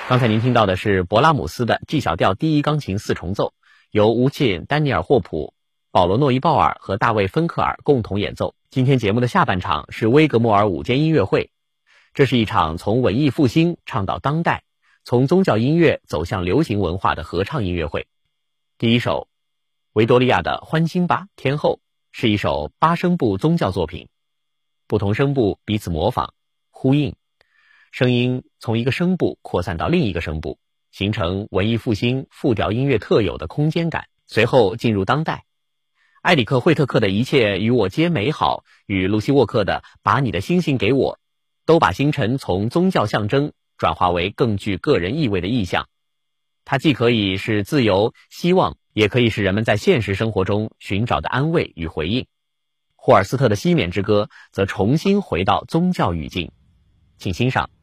刚才您听到的是勃拉姆斯的 G 小调第一钢琴四重奏，由吴沁、丹尼尔·霍普、保罗·诺伊鲍尔和大卫·芬克尔共同演奏。今天节目的下半场是威格莫尔午间音乐会，这是一场从文艺复兴唱到当代，从宗教音乐走向流行文化的合唱音乐会。第一首，维多利亚的《欢欣吧，天后》是一首8声部宗教作品，不同声部彼此模仿、呼应，声音从一个声部扩散到另一个声部，形成文艺复兴复调音乐特有的空间感。随后进入当代，埃里克·惠特克的一切与我皆美好与露西·沃克的把你的星星给我，都把星辰从宗教象征转化为更具个人意味的意象。它既可以是自由、希望，也可以是人们在现实生活中寻找的安慰与回应。霍尔斯特的《西缅之歌》则重新回到宗教语境，请欣赏。